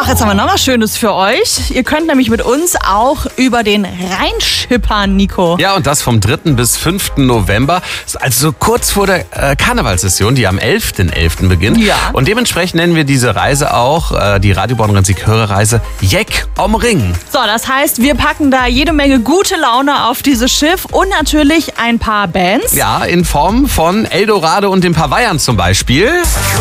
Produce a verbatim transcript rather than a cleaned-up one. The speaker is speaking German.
Ach, jetzt haben wir noch was Schönes für euch. Ihr könnt nämlich mit uns auch über den Rhein schippern, Nico. Ja, und das vom dritten bis fünften November. Also kurz vor der äh, Karnevalssession, die am elften elften beginnt. Ja. Und dementsprechend nennen wir diese Reise auch, äh, die Radio Bonn-Rhein-Sieg-Hörer-Reise, Jeck om Ring. So, das heißt, wir packen da jede Menge gute Laune auf dieses Schiff und natürlich ein paar Bands. Ja, in Form von Eldorado und den Pavayern zum Beispiel.